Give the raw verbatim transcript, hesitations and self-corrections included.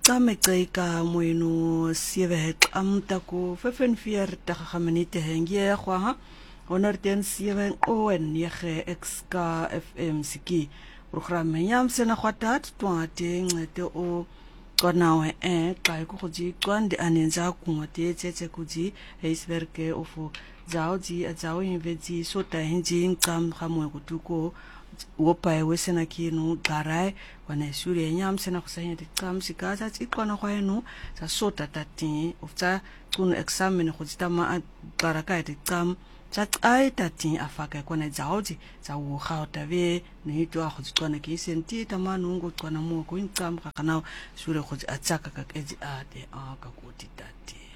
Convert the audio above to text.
qame qeika moeno sieve qamta ko fefen vier daga minute hengie gwa ha honor ten sieve on yege xk fm siki programme yam sena khwatat twate ncete o konawe e xa ko ji kwande anenza kumate tsetse kuji heisberge ofu zao ji zao invezi sota hinji ngam khamwe kutuko wopa wesena kinu garai wana shuri nyam sena kusanya tikam sikaza tikwana kwa yenu sa sota tati ufta kun examine khujitama baraka tikam chat ai tati afaka kwana zaoji za wo khauta ve ni to a khujitwana ki senti tamanu ngo twana mo ko inkam kakana shuri khuj atsaka ka eji ate a ka kuti tati